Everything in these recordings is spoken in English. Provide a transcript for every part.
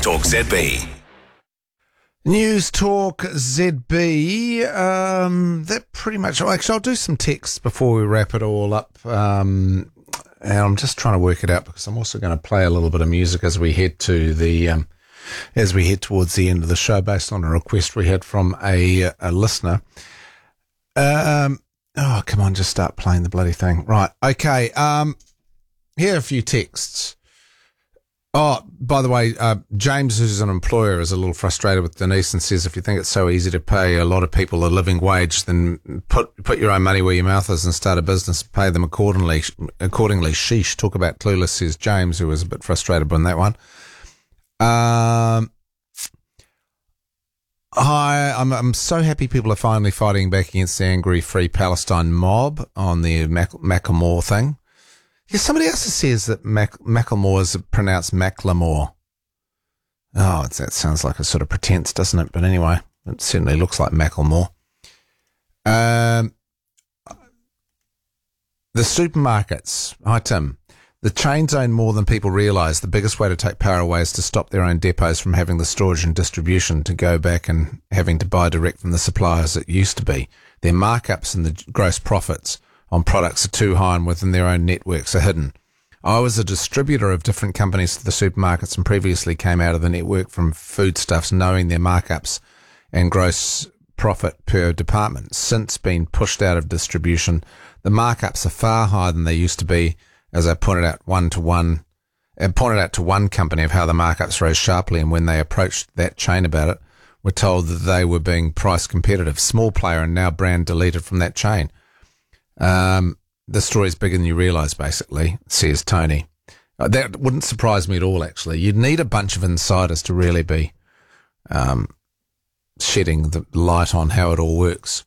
Talk ZB. News Talk ZB. That pretty much. Actually, I'll do some texts before we wrap it all up. And I'm just trying to work it out because I'm also going to play a little bit of music as we head to the as we head towards the end of the show, based on a request we had from a listener. Oh, come on, just start playing the bloody thing. Right, okay. Here are a few texts. Oh, by the way, James, who's an employer, is a little frustrated with Denise and says, if you think it's so easy to pay a lot of people a living wage, then put your own money where your mouth is and start a business, pay them accordingly. Sheesh, talk about clueless, says James, who was a bit frustrated on that one. I'm so happy people are finally fighting back against the angry Free Palestine mob on the Macklemore thing. Yeah, somebody else says that Macklemore is pronounced Macklemore. Oh, that sounds like a sort of pretense, doesn't it? But anyway, it certainly looks like Macklemore. The supermarkets. Hi, Tim. The chains own more than people realise. The biggest way to take power away is to stop their own depots from having the storage and distribution to go back and having to buy direct from the suppliers it used to be. Their markups and the gross profits on products are too high and within their own networks are hidden. I was a distributor of different companies to the supermarkets and previously came out of the network from foodstuffs knowing their markups and gross profit per department. Since being pushed out of distribution, the markups are far higher than they used to be, as I pointed out to one company of how the markups rose sharply, and when they approached that chain about it, were told that they were being price competitive. Small player and now brand deleted from that chain. The story's bigger than you realise, basically, says Tony. That wouldn't surprise me at all, actually. You'd need a bunch of insiders to really be shedding the light on how it all works.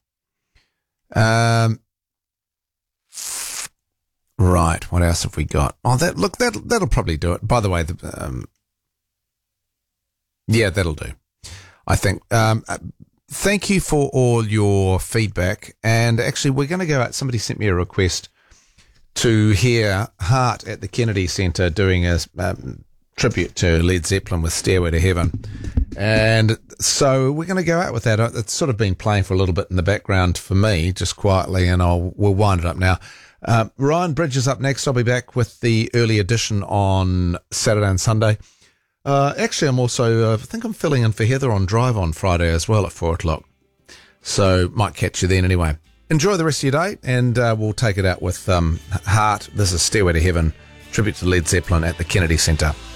Right, what else have we got? Oh, that'll probably do it. By the way, yeah, that'll do, I think. Thank you for all your feedback. And actually, we're going to go out. Somebody sent me a request to hear Heart at the Kennedy Centre doing a tribute to Led Zeppelin with Stairway to Heaven. And so we're going to go out with that. It's sort of been playing for a little bit in the background for me, just quietly, and we'll wind it up now. Ryan Bridge is up next. I'll be back with the early edition on Saturday and Sunday. Actually, I'm also, I think I'm filling in for Heather on Drive on Friday as well at 4:00. So might catch you then anyway. Enjoy the rest of your day, and we'll take it out with Heart. This is Stairway to Heaven, tribute to Led Zeppelin at the Kennedy Centre.